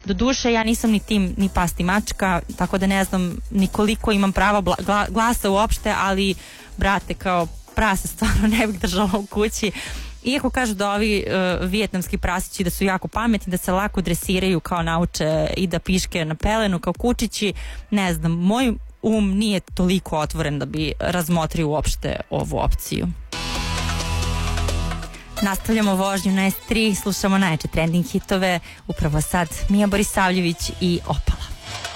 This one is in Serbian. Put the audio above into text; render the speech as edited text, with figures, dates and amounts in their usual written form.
Do duše ja nisam ni tim ni pasti mačka, tako da ne znam ni koliko imam prava glasa uopšte, ali brate, kao prase stvarno ne bih držala u kući. Iako kažu da ovi vijetnamski prasići da su jako pametni, da se lako dresiraju, kao nauče i da piške na pelenu kao kučići, ne znam, moj nije toliko otvoren da bi razmotrio uopšte ovu opciju. Nastavljamo vožnju na S3, slušamo najjače trending hitove, upravo sad Mija Borisavljević i Opala.